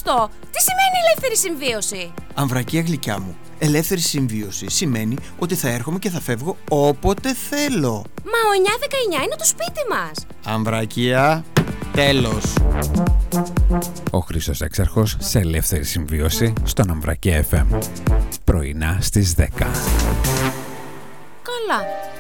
αυτό. Τι σημαίνει ελεύθερη συμβίωση? Αμβρακία γλυκιά μου, ελεύθερη συμβίωση σημαίνει ότι θα έρχομαι και θα φεύγω όποτε θέλω. Μα ο 919 είναι το σπίτι μας. Αμβρακία, τέλος. Ο Χρήστος Έξαρχος σε ελεύθερη συμβίωση στον Αμβρακία FM. Πρωινά στις 10. Καλά.